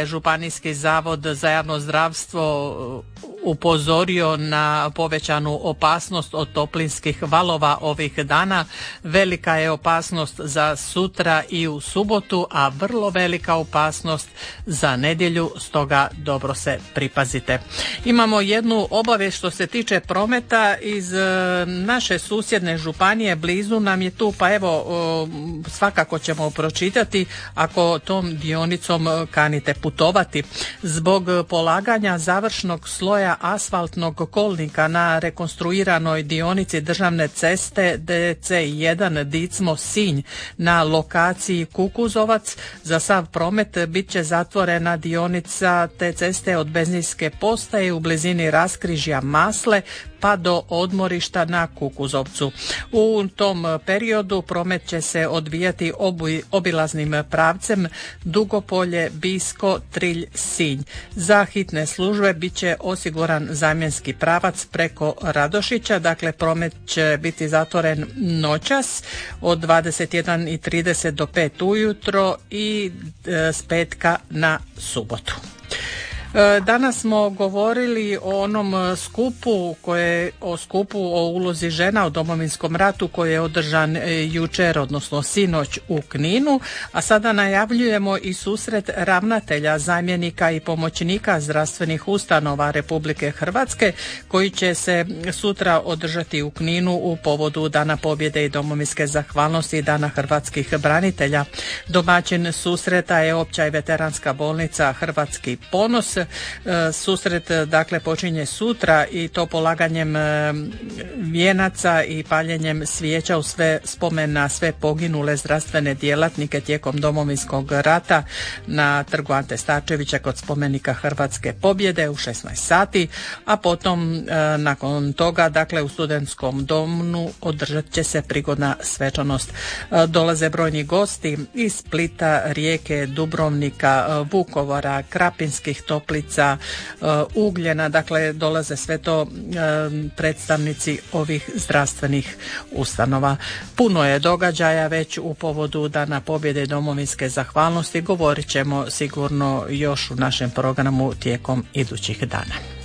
je Županijski zavod za javno zdravstvo upozorio na povećanu opasnost od toplinskih valova ovih dana. Velika je opasnost za sutra i u subotu, a vrlo velika opasnost za nedjelju, stoga dobro se pripazite. Imamo jednu obavijest što se tiče prometa iz naše susjedne županije, blizu nam je tu, pa evo svakako ćemo pročitati ako tom dionicom kanite putovati. Zbog polaganja završnog sloja asfaltnog kolnika na rekonstruiranoj dionici državne ceste DC1 Dicmo-Sinj na lokaciji Kukuzovac, za sav promet bit će zatvorena dionica te ceste od benzinske postaje u blizini raskrižja Masle pa do odmorišta na Kukuzovcu. U tom periodu promet će se odvijati obilaznim pravcem Dugopolje, Bisko, Trilj, Sinj. Za hitne službe bit će osiguran zamjenski pravac preko Radošića, dakle promet će biti zatvoren noćas od 21:30 do 5 ujutro i s petka na subotu. Danas smo govorili o onom skupu o ulozi žena u Domovinskom ratu koji je održan jučer, odnosno sinoć u Kninu, a sada najavljujemo i susret ravnatelja, zamjenika i pomoćnika zdravstvenih ustanova Republike Hrvatske koji će se sutra održati u Kninu u povodu Dana pobjede i domovinske zahvalnosti i Dana hrvatskih branitelja. Domaćin susreta je Opća i veteranska bolnica Hrvatski ponos. Susret dakle počinje sutra i to polaganjem vijenaca i paljenjem svijeća u spomen na sve poginule zdravstvene djelatnike tijekom Domovinskog rata na trgu Ante Starčevića kod spomenika Hrvatske pobjede u 16 sati, a potom nakon toga dakle u Studentskom domu održat će se prigodna svečanost. Dolaze brojni gosti iz Splita, Rijeke, Dubrovnika, Vukovara, Krapinskih Toplica, Ugljena, dakle dolaze sve to predstavnici ovih zdravstvenih ustanova. Puno je događaja već u povodu Dana pobjede i domovinske zahvalnosti, govorit ćemo sigurno još u našem programu tijekom idućih dana.